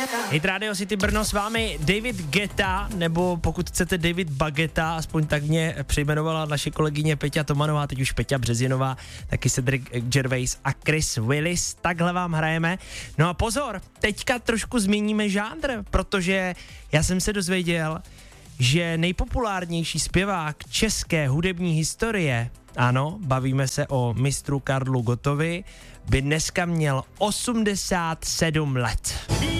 Hit Radio City Brno, s vámi David Guetta, nebo pokud chcete David Bageta, aspoň tak mě přejmenovala naše kolegyně Peťa Tomanová, teď už Peťa Březinová, taky Cedric Gervais a Chris Willis, takhle vám hrajeme. No a pozor, teďka trošku změníme žánr, protože já jsem se dozvěděl, že nejpopulárnější zpěvák české hudební historie, ano, bavíme se o mistru Karlu Gottovi, by dneska měl 87 let.